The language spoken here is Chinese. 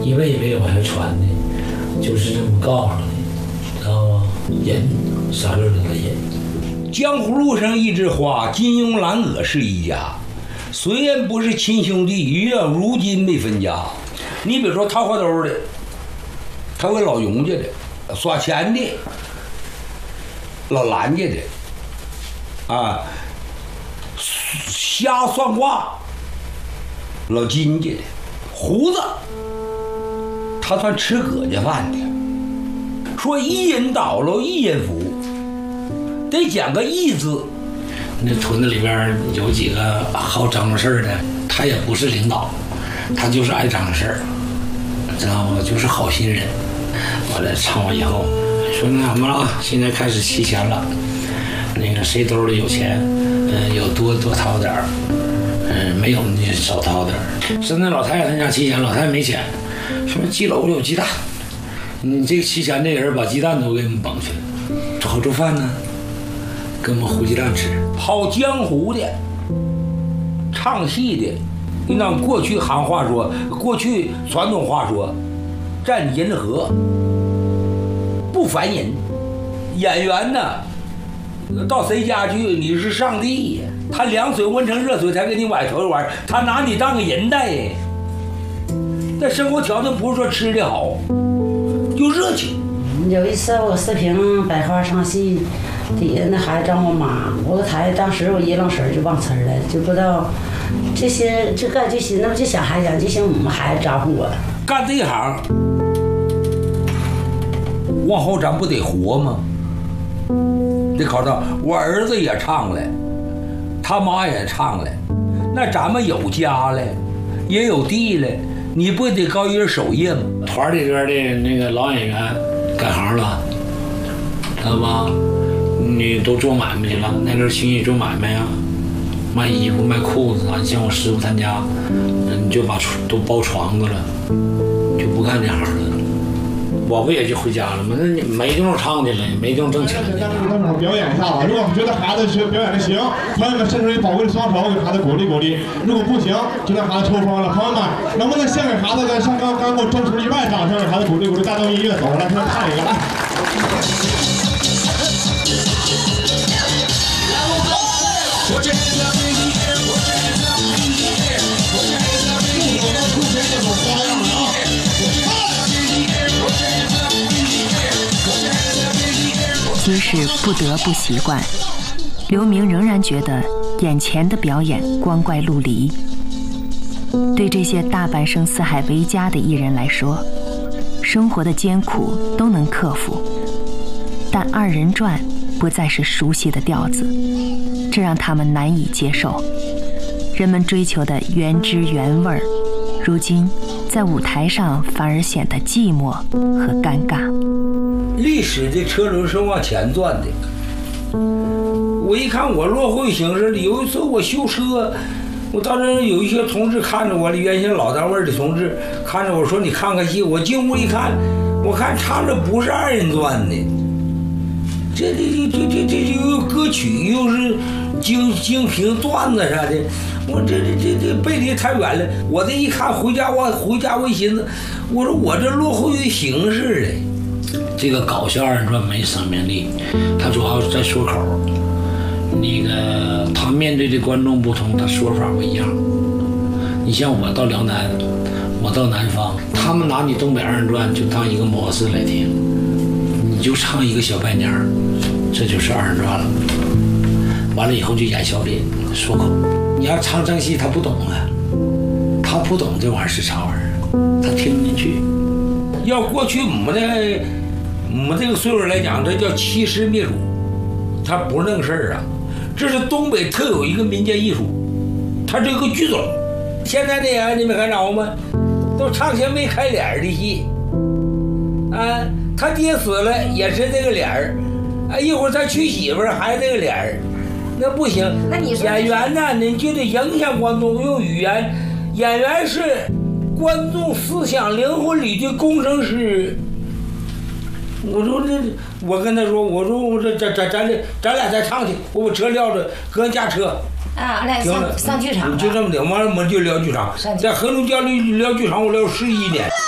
一辈一辈往下传的，就是这么告诉的，知道吗？人啥事都得人。 江湖路上一枝花，金庸蓝葛是一家。虽然不是亲兄弟，于了如今没分家。你比如说掏花兜的，他为老荣家的，耍钱的，老蓝家的，啊，瞎算卦，老金家的，胡子，他算吃葛家饭的。说一人倒了一人扶，得讲个义字。 那屯子里边有几个好张罗事儿的，他也不是领导，他就是爱张罗事儿，知道吗？就是好心人。完了唱完以后，说那什么了啊？现在开始期钱了，那个谁兜里有钱，有多掏点儿，没有你就少掏点儿。现在老太太家期钱，老太太没钱，说鸡篓里有鸡蛋。你这个期钱这人把鸡蛋都给我们绑去了，好做饭呢，跟我们糊鸡蛋吃。 跑江湖的，唱戏的，你按过去行话说，过去传统话说，占银河，不烦人。演员呢，到谁家去，你是上帝呀，他凉水温成热水才给你崴头玩，他拿你当个人待呀。但生活条件不是说吃的好。有热情。 有一次我视频百花唱戏，底下那孩子找我妈，我台当时我一愣神就忘词了，就不知道这些这干这些，那么这小孩讲这些我们孩子招呼我。 干这一行，往后咱不得活吗？得考到我儿子也唱了，他妈也唱了，那咱们有家了，也有地了。你不得高一人守业吗？ 团里边的那个老演员改行了，知道吧？你都做买卖去了，那阵轻易做买卖呀，卖衣服、卖裤子啊。你像我师傅他家，你就把都包床子了，就不干这行了。我不也就回家了吗？那你没地方唱去了，也没地方挣钱去了。 等会儿表演一下吧。如果觉得孩子学表演的行，朋友们伸出你宝贵的双手给孩子鼓励鼓励；如果不行，就让孩子抽风了。朋友们，能不能先给孩子跟上刚给我争出1万掌声，给孩子鼓励鼓励？大都音乐走来，先唱一个来。 即使不得不习惯，刘明仍然觉得眼前的表演光怪陆离。对这些大半生四海为家的艺人来说，生活的艰苦都能克服，但二人转不再是熟悉的调子，这让他们难以接受。人们追求的原汁原味，如今在舞台上反而显得寂寞和尴尬。 历史的车轮是往前转的。我一看我落后形式了，有一次我修车，我当时有一些同志看着我，原先老单位的同志看着我说：“你看看戏。”我进屋一看，我看唱着不是二人转的，这又歌曲又是京评段子啥的，我这背离太远了。我这一看回家我一寻思，我说我这落后于形式了。 这个搞笑二人转没生命力，他主要是在说口。那个他面对的观众不同，他说法不一样。你像我到辽南，我到南方，他们拿你东北二人转就当一个模式来听，你就唱一个小拜年儿，这就是二人转了。完了以后就演小品说口。你要唱正戏，他不懂啊，他不懂这玩意儿是啥玩意儿，他听不进去。 要过去我们这个岁数来讲，这叫欺师灭祖，他不是那个事儿啊。这是东北特有一个民间艺术，他这个剧种。现在的人你没看着吗？都唱些没开脸的戏，啊，他爹死了也是这个脸儿，啊，一会儿他娶媳妇儿还是这个脸儿，那不行。 那你说演员呢，你就得影响观众，用语言。演员是观众思想灵魂里的工程师。我说我跟他说，我说咱俩再唱去，我把车撂着，搁人家车。 啊，来上剧场。 就这么的，完了我们就聊剧场，在黑龙江里聊剧场，我聊11年。